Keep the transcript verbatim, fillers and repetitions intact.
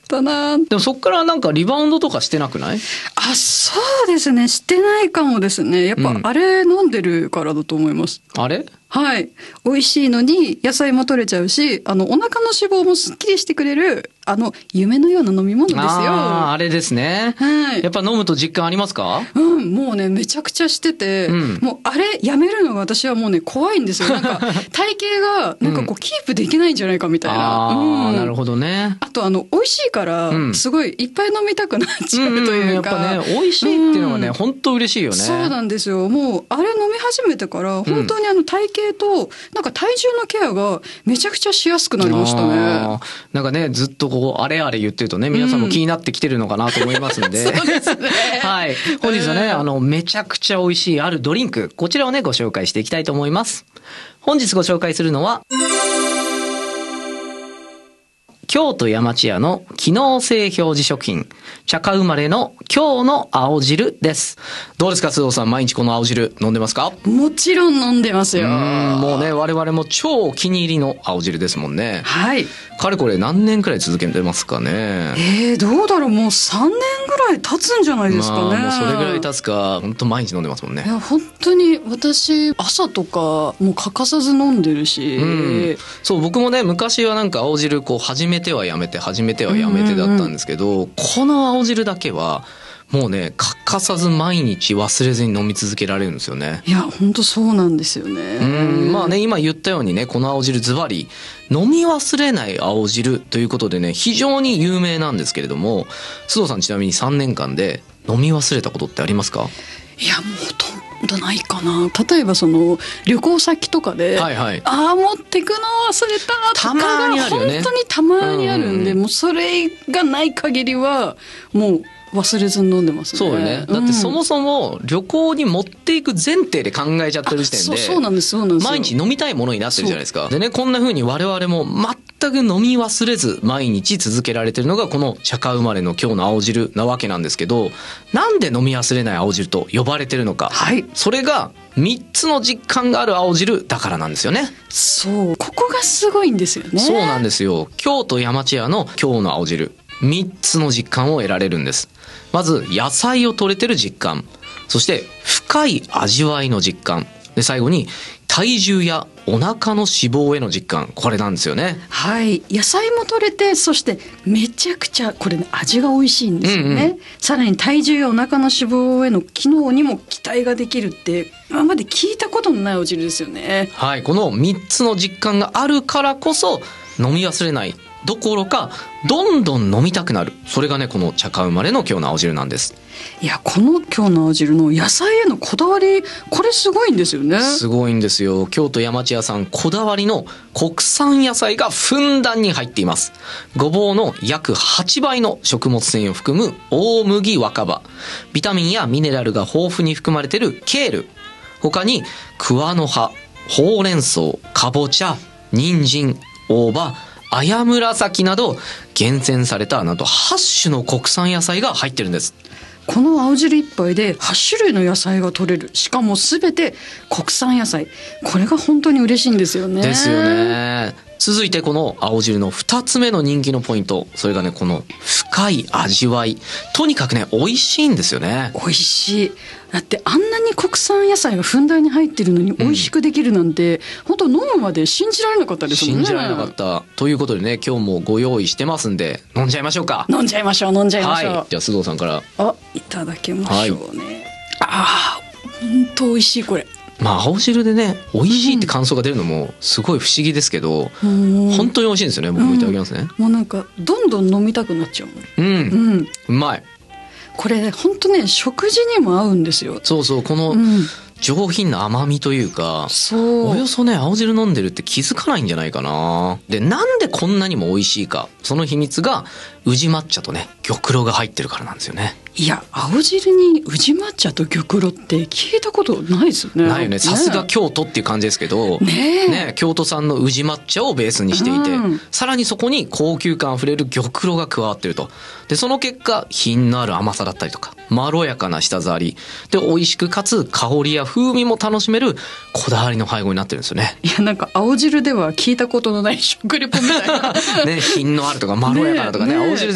たな。 でもそっからなんかリバウンドとかしてなくない？ あ、そうですね。してないかもですね。やっぱあれ飲んでるからだと思います。 うん、あれはい。美味しいのに野菜も取れちゃうし、あの、お腹の脂肪もすっきりしてくれる、あの、夢のような飲み物ですよ。 ああ、あれですね。 はい。 やっぱ飲むと実感ありますか？ うん、もうね、めちゃくちゃしてて、うん、もうあれやめるのが私はもうね、怖いんですよ。なんか、体型が、なんかこう、キープできないんじゃないかみたいな。 ああ、 うん、 なるほどね。 あと、あの、美味しいから、すごいいっぱい飲みたくなっちゃうというか。うんうん、 やっぱね、美味しいっていうのがね、うん、本当嬉しいよね。 そうなんですよ。もう、あれ飲み始めてから、本当にあの、体型と、なんか体重のケアがめちゃくちゃしやすくなりましたね。 なんかね、ずっとこう、あれあれ言ってるとね、皆さんも気になってきてるのかなと思いますので。 うん、そうですね。 はい。本日はね、あの、めちゃくちゃ美味しいあるドリンク、こちらをね、ご紹介していきたいと思います。本日ご紹介するのは、京都山千屋の機能性表示食品、茶花生まれの今日の青汁です。どうですか、須藤さん、毎日この青汁飲んでますか？ もちろん飲んでますよ。うん、 もうね、我々も超お気に入りの青汁ですもんね。 はい。 かれこれ何年くらい続けてますかね？ えー、どうだろう、もうさんねんぐらい経つんじゃないですかね。 まあ、もうそれぐらい経つか、本当毎日飲んでますもんね。 いや、本当に私、朝とかもう欠かさず飲んでるし。うん、 そう、僕もね、昔はなんか青汁こう始めてはやめて、始めてはやめてだったんですけど、うんうんうん、この青汁だけは、もうね、欠かさず毎日忘れずに飲み続けられるんですよね。 いや、本当そうなんですよね。 うん、まあね、今言ったようにね、この青汁ズバリ、飲み忘れない青汁ということでね、非常に有名なんですけれども、須藤さんちなみにさんねんかんで飲み忘れたことってありますか？ いや、もうほとんどないかな。例えばその旅行先とかで、はいはい、ああ持ってくの忘れたとかがたまにあるよね。本当にたまにあるんで、うん、もうそれがない限りはもう忘れずに飲んでますね。 そうよね。だってそもそも旅行に持っていく前提で考えちゃってる時点で、 そう、そうなんです、そうなんです。 毎日飲みたいものになってるじゃないですか。でね、こんな風に我々も全く飲み忘れず毎日続けられてるのがこの茶花生まれの今日の青汁なわけなんですけど、なんで飲み忘れない青汁と呼ばれてるのか。はい。それがみっつの実感がある青汁だからなんですよね。 そう。ここがすごいんですよね。 そうなんですよ。京都山千屋の今日の青汁。みっつの実感を得られるんです。まず野菜を取れてる実感、そして深い味わいの実感で、最後に体重やお腹の脂肪への実感、これなんですよね。 はい、野菜も取れて、そしてめちゃくちゃこれね、味が美味しいんですよね、うんうん、さらに体重やお腹の脂肪への機能にも期待ができるって今まで聞いたことのないお汁ですよね。 はい、このみっつの実感があるからこそ飲み忘れないどころかどんどん飲みたくなる、それがねこの茶花生まれの今日の青汁なんです。 いや、この今日の青汁の野菜へのこだわり、これすごいんですよね。 すごいんですよ。京都山千屋さんこだわりの国産野菜がふんだんに入っています。ごぼうの約はちばいの食物繊維を含む大麦若葉、ビタミンやミネラルが豊富に含まれているケール、他に桑の葉、ほうれん草、かぼちゃ、人参、大葉、綾紫など厳選されたなんとはち種の国産野菜が入ってるんです。 この青汁一杯ではち種類の野菜が取れる、しかも全て国産野菜、これが本当に嬉しいんですよね。 ですよね。続いてこの青汁のふたつめの人気のポイント、それがねこの深い味わい。とにかくね美味しいんですよね。 美味しい。だってあんなに国産野菜がふんだんに入ってるのに美味しくできるなんて、うん、本当飲むまで信じられなかったですもんね。 信じられなかった。ということでね、今日もご用意してますんで飲んじゃいましょうか。 飲んじゃいましょう飲んじゃいましょう、 はい、じゃあ須藤さんから。 あ、いただきましょうね、はい、あー本当美味しい。これまあ青汁でね美味しいって感想が出るのもすごい不思議ですけど、うん、本当に美味しいんですよね。僕もいただきますね、 うん、もうなんかどんどん飲みたくなっちゃう。 うん、うん、うまい。 これ本当ね食事にも合うんですよ。 そうそう、この上品な甘みというか、うん、そうおよそね青汁飲んでるって気づかないんじゃないかな。で、なんでこんなにも美味しいか、その秘密が宇治抹茶とね玉露が入ってるからなんですよね。 いや、青汁に宇治抹茶と玉露って聞いたことないですよね。 ないよね。さすが京都っていう感じですけど、ねえ、ね、京都産の宇治抹茶をベースにしていて、うん、さらにそこに高級感あふれる玉露が加わってると。で、その結果品のある甘さだったりとかまろやかな舌触りで、美味しくかつ香りや風味も楽しめるこだわりの配合になってるんですよね。 いや、なんか青汁では聞いたことのない食レポみたいなね、品のあるとかまろやかなとかね、ね、青汁